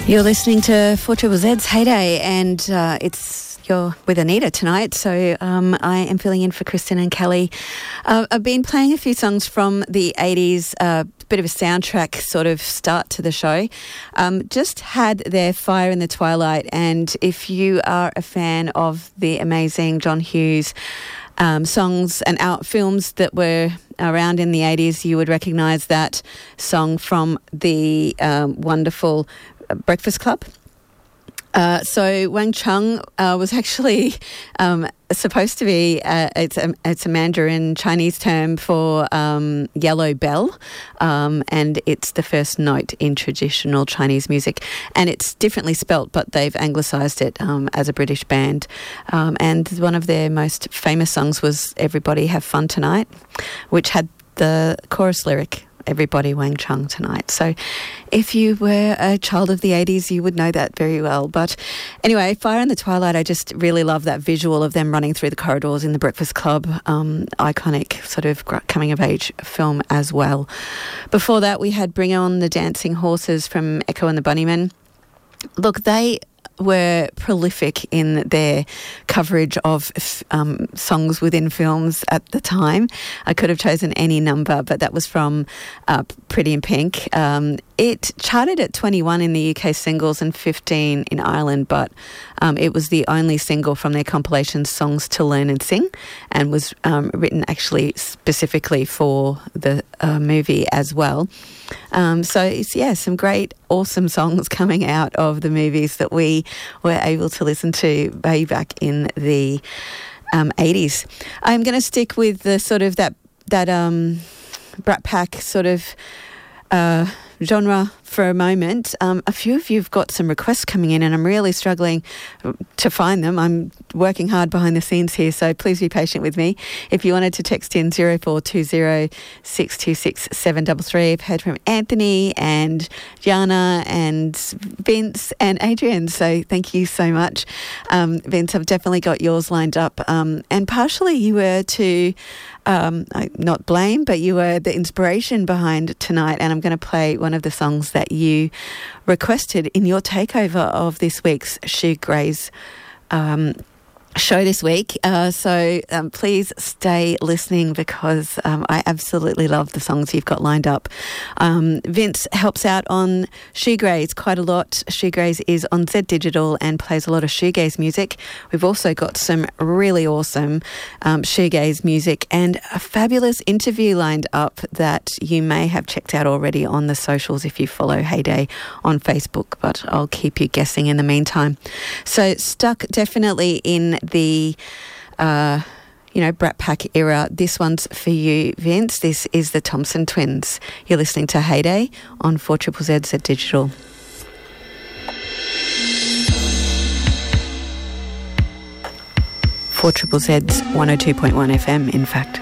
You're listening to 4ZZ's Heyday, and you're with Anita tonight, so I am filling in for Kristen and Kelly. I've been playing a few songs from the 80s, a bit of a soundtrack sort of start to the show. Just had their Fire in the Twilight, and if you are a fan of the amazing John Hughes songs and films that were around in the 80s, you would recognise that song from the wonderful Breakfast Club. So Wang Chung was actually supposed to be it's a Mandarin Chinese term for yellow bell, and it's the first note in traditional Chinese music, and it's differently spelt, but they've anglicised it as a British band, and one of their most famous songs was Everybody Have Fun Tonight, which had the chorus lyric, Everybody Wang Chung Tonight. So if you were a child of the 80s, you would know that very well. But anyway, Fire in the Twilight, I just really love that visual of them running through the corridors in the Breakfast Club. Iconic sort of coming-of-age film as well. Before that, we had Bring On the Dancing Horses from Echo and the Bunnymen. Look, they were prolific in their coverage of songs within films at the time. I could have chosen any number, but that was from Pretty in Pink. It charted at 21 in the UK singles and 15 in Ireland, but it was the only single from their compilation Songs to Learn and Sing, and was written actually specifically for the movie as well. So it's, some great, awesome songs coming out of the movies that we were able to listen to way back in the 80s. I'm going to stick with the sort of that Brat Pack sort of genre for a moment. A few of you have got some requests coming in, and I'm really struggling to find them. I'm working hard behind the scenes here, so please be patient with me. If you wanted to text in 0420 626 733, I've heard from Anthony and Jana and Vince and Adrian, so thank you so much. Vince, I've definitely got yours lined up, and partially you were to not blame, but you were the inspiration behind tonight, and I'm going to play one of the songs that you requested in your takeover of this week's She Grays show this week. So please stay listening, because I absolutely love the songs you've got lined up. Vince helps out on shoegaze quite a lot. Shoegaze is on Z Digital and plays a lot of shoegaze music. We've also got some really awesome shoegaze music and a fabulous interview lined up that you may have checked out already on the socials if you follow Heyday on Facebook, but I'll keep you guessing in the meantime. So stuck definitely in the Brat Pack era. This one's for you, Vince. This is the Thompson Twins. You're listening to Heyday on 4ZZZ at Digital. 4ZZZ's 102.1 FM, in fact.